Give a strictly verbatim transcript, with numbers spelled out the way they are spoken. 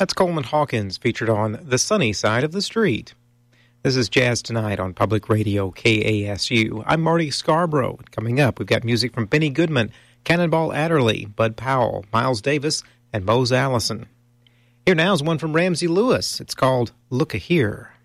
That's Coleman Hawkins, featured on The Sunny Side of the Street. This is Jazz Tonight on Public Radio K A S U. I'm Marty Scarborough. Coming up, we've got music from Benny Goodman, Cannonball Adderley, Bud Powell, Miles Davis, and Mose Allison. Here now is one from Ramsey Lewis. It's called Look-a-Here.